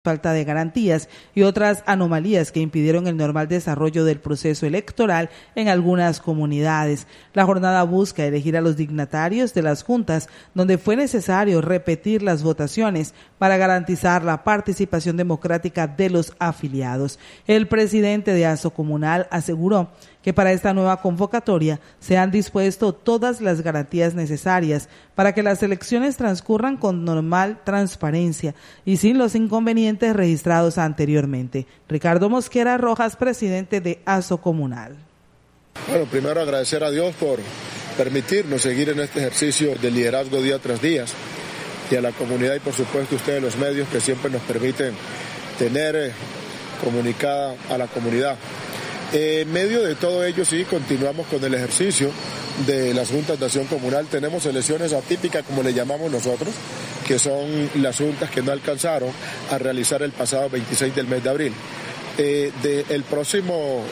falta de garantías y otras anomalías que impidieron el normal desarrollo del proceso electoral en algunas comunidades. La jornada busca elegir a los dignatarios de las juntas donde fue necesario repetir las votaciones para garantizar la participación democrática de los afiliados. El presidente de Asocomunal aseguró que para esta nueva convocatoria se han dispuesto todas las garantías necesarias para que las elecciones transcurran con normal transparencia y sin los inconvenientes registrados anteriormente. Ricardo Mosquera Rojas, presidente de Asocomunal. Bueno, primero agradecer a Dios por permitirnos seguir en este ejercicio de liderazgo día tras día y a la comunidad y por supuesto ustedes los medios que siempre nos permiten tener comunicada a la comunidad. En medio de todo ello, sí, continuamos con el ejercicio de las juntas de acción comunal. Tenemos elecciones atípicas, como le llamamos nosotros, que son las juntas que no alcanzaron a realizar el pasado 26 del mes de abril. El próximo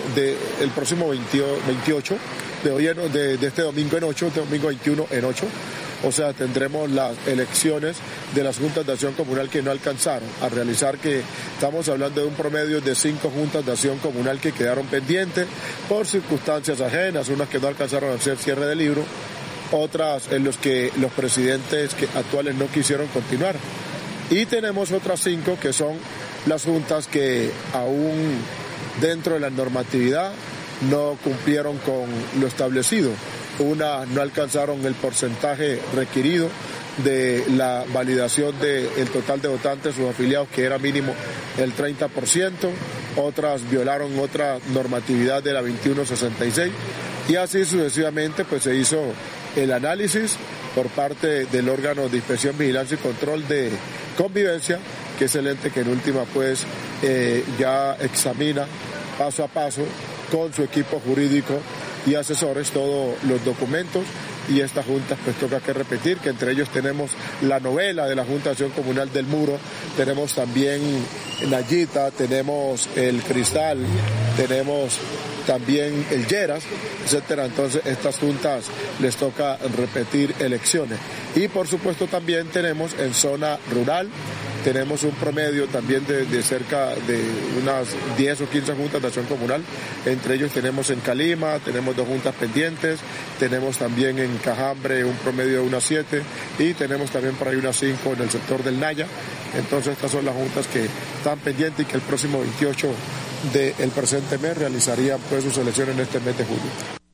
28, de este domingo en 8, este domingo 21 en 8, o sea, tendremos las elecciones de las juntas de acción comunal que no alcanzaron a realizar, que estamos hablando de un promedio de 5 juntas de acción comunal que quedaron pendientes por circunstancias ajenas, unas que no alcanzaron a hacer cierre de libro, otras en los que los presidentes actuales no quisieron continuar. Y tenemos otras 5 que son las juntas que aún dentro de la normatividad no cumplieron con lo establecido. Unas no alcanzaron el porcentaje requerido de la validación del total de votantes, sus afiliados, que era mínimo el 30%, otras violaron otra normatividad de la 2166 y así sucesivamente pues se hizo el análisis por parte del órgano de inspección, vigilancia y control de convivencia, que es el ente que en última pues ya examina paso a paso con su equipo jurídico y asesores todos los documentos, y estas juntas pues toca que repetir, que entre ellos tenemos la novela de la Junta de Acción Comunal del Muro, tenemos también Nayita, tenemos el Cristal, tenemos también el Lleras, etcétera. Entonces estas juntas les toca repetir elecciones. Y por supuesto también tenemos en zona rural, tenemos un promedio también de cerca de unas 10 o 15 juntas de acción comunal. Entre ellos tenemos en Calima, tenemos 2 juntas pendientes, tenemos también en Cajambre un promedio de unas 7 y tenemos también por ahí unas 5 en el sector del Naya. Entonces estas son las juntas que están pendientes y que el próximo 28 del presente mes realizarían pues sus elecciones en este mes de julio.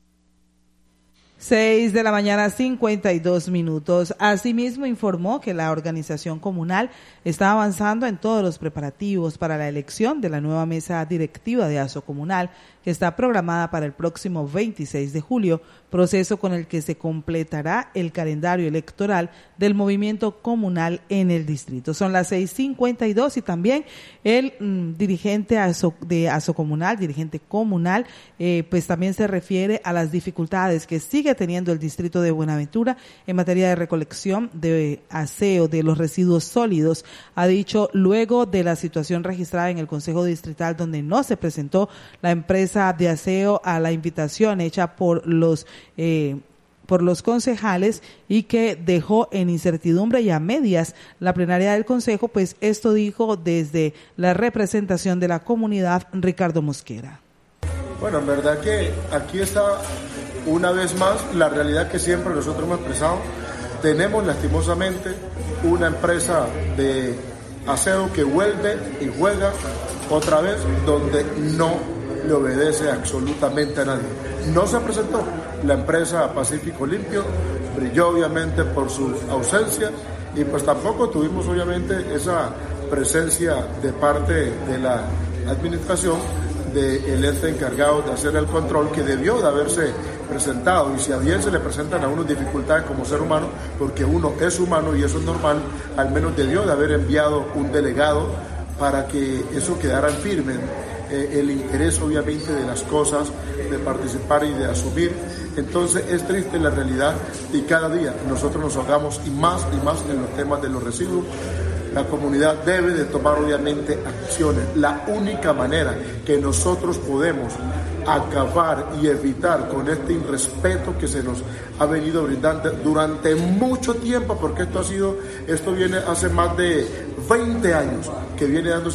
6:52 a.m. Asimismo informó que la organización comunal está avanzando en todos los preparativos para la elección de la nueva mesa directiva de Asocomunal, que está programada para el próximo 26 de julio, proceso con el que se completará el calendario electoral del movimiento comunal en el distrito. Son las 6:52 y también el dirigente de Asocomunal, dirigente comunal, pues también se refiere a las dificultades que sigue teniendo el distrito de Buenaventura en materia de recolección de aseo de los residuos sólidos. Ha dicho, luego de la situación registrada en el Consejo Distrital donde no se presentó la empresa de aseo a la invitación hecha por los concejales y que dejó en incertidumbre y a medias la plenaria del Consejo, pues esto dijo desde la representación de la comunidad Ricardo Mosquera. Bueno, en verdad que aquí está una vez más la realidad que siempre nosotros hemos expresado. Tenemos lastimosamente una empresa de aseo que vuelve y juega otra vez donde no le obedece absolutamente a nadie. No se presentó la empresa Pacífico Limpio, brilló obviamente por su ausencia y pues tampoco tuvimos obviamente esa presencia de parte de la administración del ente encargado de hacer el control, que debió de haberse presentado, y si a bien se le presentan a uno dificultades como ser humano, porque uno es humano y eso es normal, al menos debió de haber enviado un delegado para que eso quedara en firme, el interés obviamente de las cosas, de participar y de asumir. Entonces es triste la realidad y cada día nosotros nos ahogamos y más en los temas de los residuos. La comunidad debe de tomar obviamente acciones. La única manera que nosotros podemos acabar y evitar con este irrespeto que se nos ha venido brindando durante mucho tiempo, porque esto viene hace más de 20 años que viene dando